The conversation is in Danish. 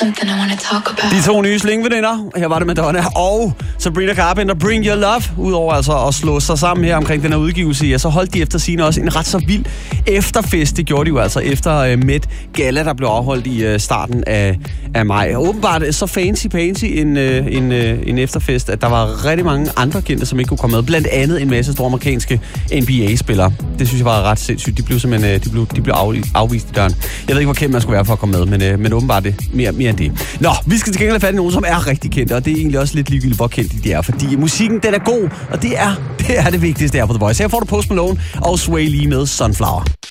something I wanna talk about. De to nye Sling-veninder. Her var det Madonna og Sabrina Carpenter, Bring Your Love. Udover altså at slå sig sammen her omkring den her udgivelse, ja, så holdt de efter sigende også en ret så vild efterfest. Det gjorde de jo altså efter Met Gala, der blev afholdt i starten af maj. Åbenbart så fancy en efterfest, at der var rigtig mange andre kendte, som ikke kunne komme med. Blandt andet en masse store amerikanske NBA-spillere. Det synes jeg var ret sindssygt. De blev simpelthen de blev afvist i døren. Jeg ved ikke, hvor kendt man skulle være for at komme med, men åbenbart det mere end det. Nå, vi skal til gengæld have fat i nogen, som er rigtig kendte, og det er egentlig også lidt ligegyldigt, hvor kendte de er, fordi musikken, den er god, og det er det vigtigste her på The Voice. Her får du Post Malone og Sway Lee med Sunflower.